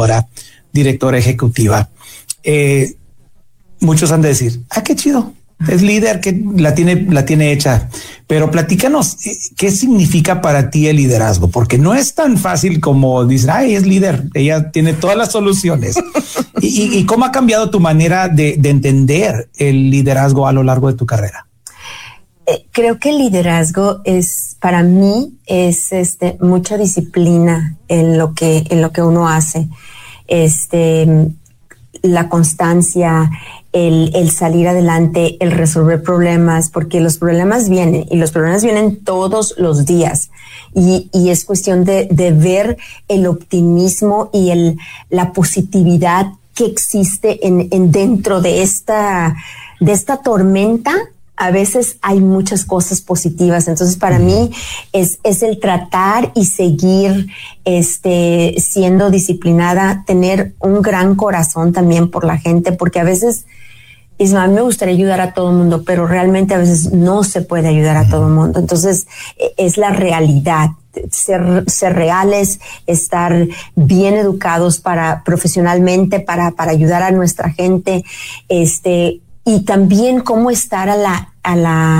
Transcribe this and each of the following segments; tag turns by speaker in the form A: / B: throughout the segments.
A: fundadora, directora ejecutiva. Muchos han de decir, qué chido, es líder, que la tiene hecha. Pero platícanos, ¿qué significa para ti el liderazgo? Porque no es tan fácil como dicen, es líder, ella tiene todas las soluciones. ¿Y cómo ha cambiado tu manera de entender el liderazgo a lo largo de tu carrera?
B: Creo que el liderazgo para mí es mucha disciplina en lo que uno hace. La constancia, el salir adelante, el resolver problemas, porque los problemas vienen y los problemas vienen todos los días. Y es cuestión de ver el optimismo y la positividad que existe en dentro de esta tormenta. A veces hay muchas cosas positivas. Entonces, para mí es el tratar y seguir siendo disciplinada, tener un gran corazón también por la gente, porque a veces, a mí me gustaría ayudar a todo el mundo, pero realmente a veces no se puede ayudar a todo el mundo. Entonces, es la realidad. Ser reales, estar bien educados profesionalmente para ayudar a nuestra gente, y también cómo estar a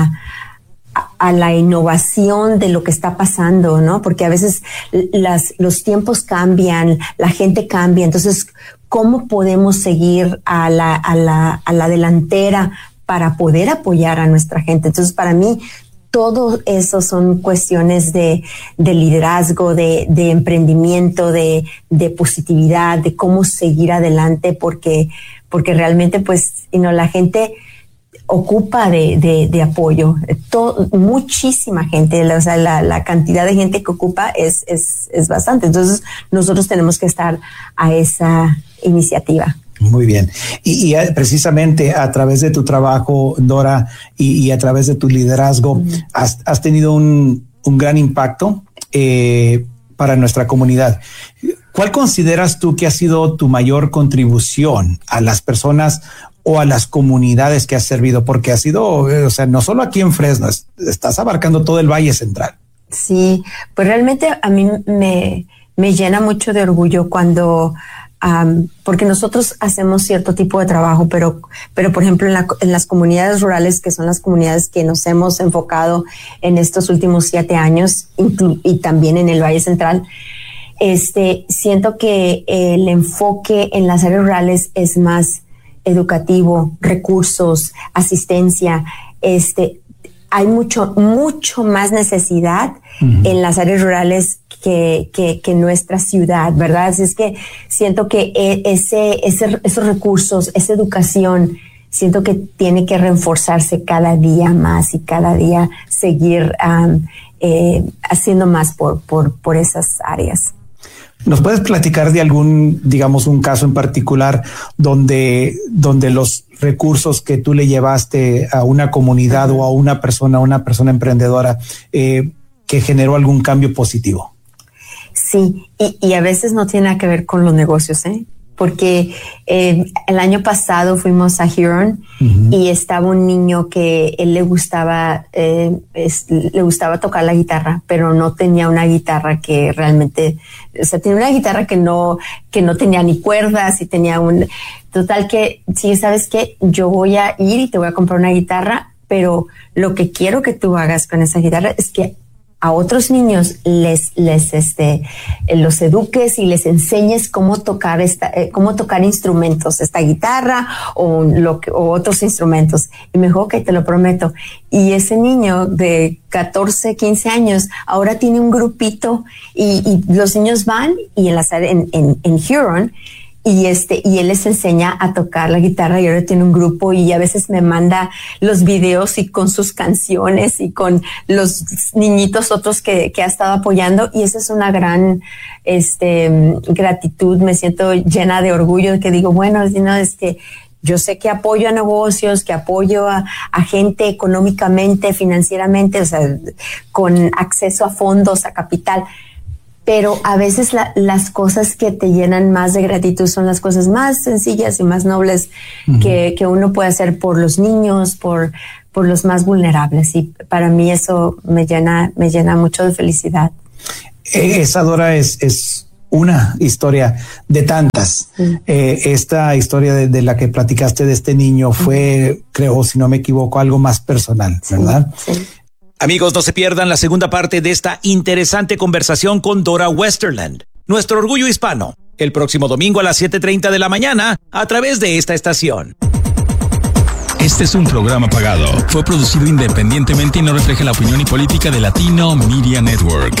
B: la innovación de lo que está pasando, ¿no? Porque a veces los tiempos cambian, la gente cambia. Entonces, ¿cómo podemos seguir a la delantera para poder apoyar a nuestra gente? Entonces, para mí, todo eso son cuestiones de liderazgo, de emprendimiento, de positividad, de cómo seguir adelante, porque realmente, pues, la gente ocupa de apoyo. Muchísima gente, o sea, la cantidad de gente que ocupa es bastante. Entonces, nosotros tenemos que estar a esa iniciativa.
A: Muy bien. Y precisamente a través de tu trabajo, Dora, y a través de tu liderazgo, has tenido un gran impacto para nuestra comunidad. ¿Cuál consideras tú que ha sido tu mayor contribución a las personas o a las comunidades que has servido? Porque ha sido, o sea, no solo aquí en Fresno, estás abarcando todo el Valle Central.
B: Sí, pues realmente a mí me llena mucho de orgullo cuando... porque nosotros hacemos cierto tipo de trabajo, pero por ejemplo en las comunidades rurales, que son las comunidades que nos hemos enfocado en estos últimos 7 años, y también en el Valle Central, siento que el enfoque en las áreas rurales es más educativo, recursos, asistencia. Hay mucho más necesidad en las áreas rurales que nuestra ciudad, ¿verdad? Así es que siento que esos recursos, esa educación, siento que tiene que reforzarse cada día más y cada día seguir haciendo más por esas áreas.
A: ¿Nos puedes platicar de un caso en particular donde los recursos que tú le llevaste a una comunidad o a una persona emprendedora que generó algún cambio positivo?
B: Sí, y a veces no tiene nada que ver con los negocios, porque el año pasado fuimos a Huron y estaba un niño que él le gustaba tocar la guitarra, pero no tenía una guitarra que realmente, o sea, tenía una guitarra que no tenía ni cuerdas y tenía total que, sí, ¿sabes qué? Yo voy a ir y te voy a comprar una guitarra, pero lo que quiero que tú hagas con esa guitarra es que a otros niños los eduques y les enseñes cómo tocar instrumentos, esta guitarra o otros instrumentos. Y me dijo, ok, te lo prometo. Y ese niño de 14, 15 años ahora tiene un grupito y los niños van y en Huron y él les enseña a tocar la guitarra y ahora tiene un grupo y a veces me manda los videos y con sus canciones y con los niñitos otros que ha estado apoyando, y esa es una gran gratitud. Me siento llena de orgullo, que digo, bueno, yo sé que apoyo a negocios, que apoyo a gente económicamente, financieramente, o sea, con acceso a fondos, a capital. Pero a veces las cosas que te llenan más de gratitud son las cosas más sencillas y más nobles que uno puede hacer por los niños, por los más vulnerables. Y para mí eso me llena mucho de felicidad.
A: Esa, Dora, es una historia de tantas. Esta historia de la que platicaste de este niño fue, creo, si no me equivoco, algo más personal, ¿verdad?
B: Sí.
C: Amigos, no se pierdan la segunda parte de esta interesante conversación con Dora Westerland, nuestro orgullo hispano, el próximo domingo a las 7:30 de la mañana a través de esta estación.
D: Este es un programa pagado. Fue producido independientemente y no refleja la opinión y política de Latino Media Network.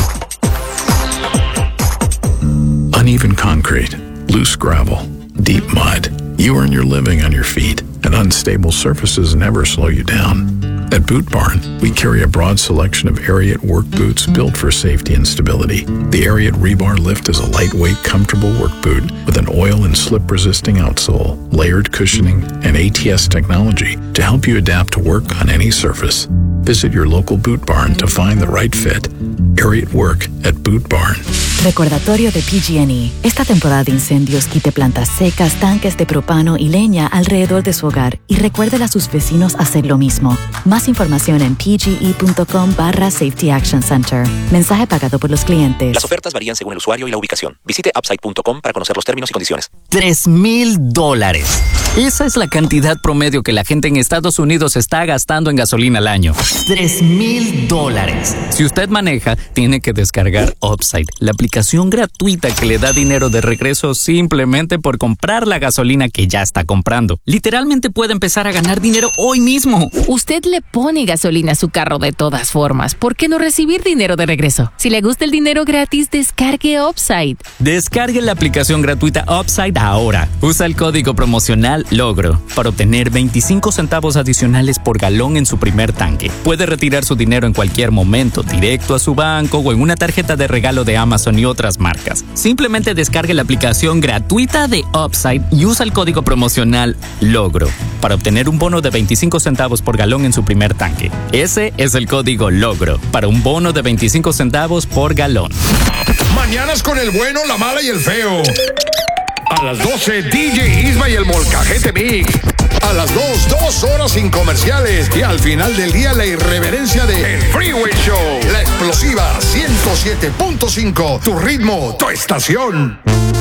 E: Uneven concrete, loose gravel, deep mud. You earn your living on your feet, and unstable surfaces never slow you down. At Boot Barn, we carry a broad selection of Ariat work boots built for safety and stability. The Ariat Rebar Lift is a lightweight, comfortable work boot with an oil and slip-resisting outsole, layered cushioning, and ATS technology to help you adapt to work on any surface. Visit your local Boot Barn to find the right fit. Ariat Work at Boot Barn.
F: Recordatorio de PG&E. Esta temporada de incendios quite plantas secas, tanques de propano y leña alrededor de su hogar y recuérdele a sus vecinos hacer lo mismo. Más información en pge.com/Safety Action Center. Mensaje pagado por los clientes.
G: Las ofertas varían según el usuario y la ubicación. Visite upside.com para conocer los términos y condiciones.
H: $3,000. Esa es la cantidad promedio que la gente en Estados Unidos está gastando en gasolina al año. $3,000. Si usted maneja, tiene que descargar Upside, la aplicación gratuita que le da dinero de regreso simplemente por comprar la gasolina que ya está comprando. Literalmente puede empezar a ganar dinero hoy mismo.
I: Usted le pone gasolina a su carro de todas formas. ¿Por qué no recibir dinero de regreso? Si le gusta el dinero gratis, descargue Upside.
H: Descargue la aplicación gratuita Upside ahora. Usa el código promocional LOGRO para obtener 25 centavos adicionales por galón en su primer tanque. Puede retirar su dinero en cualquier momento, directo a su banco o en una tarjeta de regalo de Amazon y otras marcas. Simplemente descargue la aplicación gratuita de Upside y usa el código promocional LOGRO para obtener un bono de 25 centavos por galón en su primer tanque. Ese es el código LOGRO para un bono de 25 centavos por galón.
J: Mañanas con el bueno, la mala y el feo. A las 12, DJ Isma y el Molcajete Mix. A las 2 horas sin comerciales. Y al final del día, la irreverencia de El Freeway Show. La explosiva 107.5. Tu ritmo, tu estación.